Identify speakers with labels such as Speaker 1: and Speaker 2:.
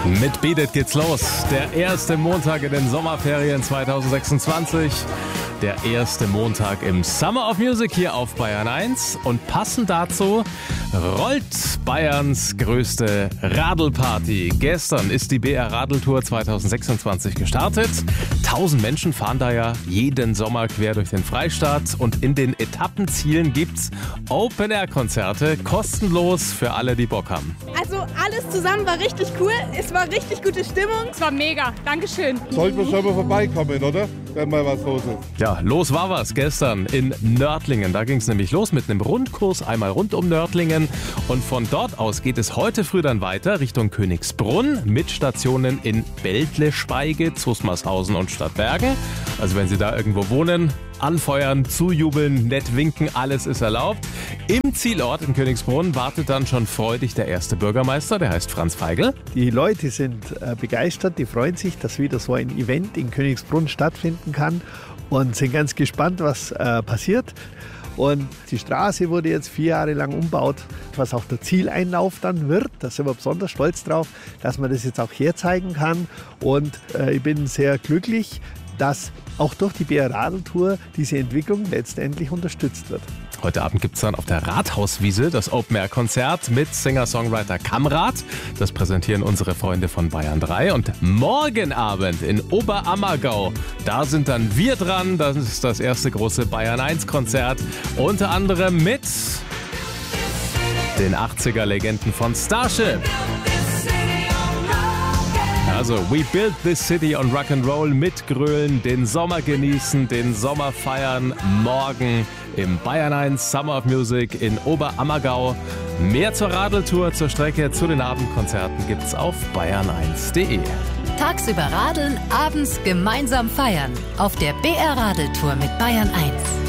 Speaker 1: Mit Beat It geht's los. Der erste Montag in den Sommerferien 2026. Der erste Montag im Summer of Music hier auf Bayern 1. Und passend dazu rollt Bayerns größte Radlparty. Gestern ist die BR Radeltour 2026 gestartet. 1000 Menschen fahren da ja jeden Sommer quer durch den Freistaat. Und in den Etappenzielen gibt's Open-Air-Konzerte, kostenlos für alle, die Bock haben.
Speaker 2: Also alles zusammen war richtig cool. Es war richtig gute Stimmung.
Speaker 3: Es war mega. Dankeschön.
Speaker 4: Sollten wir schon mal vorbeikommen, oder? Wenn mal was los ist.
Speaker 1: Ja, los war was gestern in Nördlingen. Da ging es nämlich los mit einem Rundkurs einmal rund um Nördlingen. Und von dort aus geht es heute früh dann weiter Richtung Königsbrunn mit Stationen in Beltle-Speige, Zusmarshausen und Stadtbergen. Also wenn Sie da irgendwo wohnen, anfeuern, zujubeln, nett winken, alles ist erlaubt. Im Zielort in Königsbrunn wartet dann schon freudig der erste Bürgermeister, der heißt Franz Feigl.
Speaker 5: Die Leute sind begeistert, die freuen sich, dass wieder so ein Event in Königsbrunn stattfinden kann und sind ganz gespannt, was passiert. Und die Straße wurde jetzt 4 Jahre lang umgebaut, was auch der Zieleinlauf dann wird. Da sind wir besonders stolz drauf, dass man das jetzt auch herzeigen kann. Und ich bin sehr glücklich, dass auch durch die BR Radeltour diese Entwicklung letztendlich unterstützt wird.
Speaker 1: Heute Abend gibt es dann auf der Rathauswiese das Open-Air-Konzert mit Singer-Songwriter Kamrat. Das präsentieren unsere Freunde von Bayern 3. Und morgen Abend in Oberammergau, da sind dann wir dran. Das ist das erste große Bayern 1-Konzert. Unter anderem mit den 80er-Legenden von Starship. Also, we build this city on Rock'n'Roll, mitgrölen, den Sommer genießen, den Sommer feiern, morgen im Bayern 1 Summer of Music in Oberammergau. Mehr zur Radeltour, zur Strecke, zu den Abendkonzerten gibt's auf bayern1.de.
Speaker 6: Tagsüber radeln, abends gemeinsam feiern. Auf der BR Radeltour mit Bayern 1.